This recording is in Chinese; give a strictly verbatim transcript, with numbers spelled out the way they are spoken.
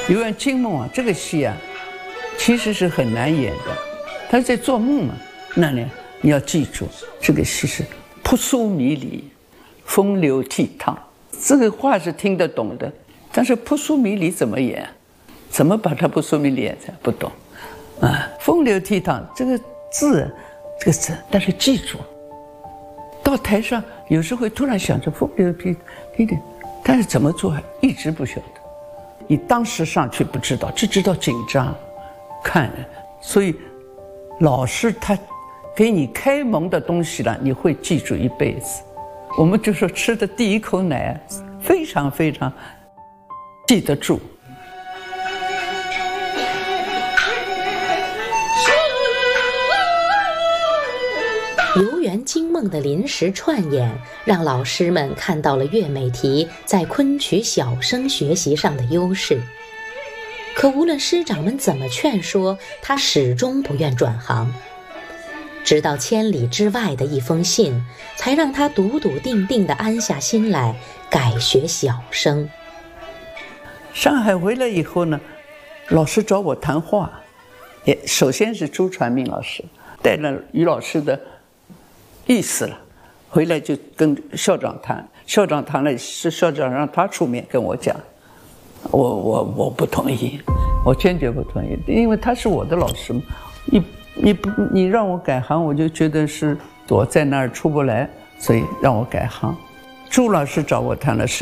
《游园惊梦》啊，这个戏啊，其实是很难演的，他是在做梦嘛。那呢，你要记住，这个戏是扑朔迷离、风流倜傥。这个话是听得懂的，但是扑朔迷离怎么演？怎么把它扑朔迷离演才不懂啊？风流倜傥这个字，这个字，但是记住，到台上有时会突然想着风流倜傥，但是怎么做一直不晓得。你当时上去不知道，只知道紧张，看，所以老师他给你开蒙的东西了，你会记住一辈子。我们就说吃的第一口奶，非常非常记得住。 游园惊梦的临时串演，让老师们看到了岳美缇在昆曲小生学习上的优势。可无论师长们怎么劝说，她始终不愿转行。直到千里之外的一封信，才让她笃笃定定地安下心来，改学小生。 上海回来以后呢，老师找我谈话，也首先是朱传明老师带了于老师的意思了，回来就跟校长谈，校长谈了，是校长让他出面跟我讲，我我我不同意，我坚决不同意，因为他是我的老师嘛，你你不你让我改行，我就觉得是我在那儿出不来，所以让我改行。朱老师找我谈了事。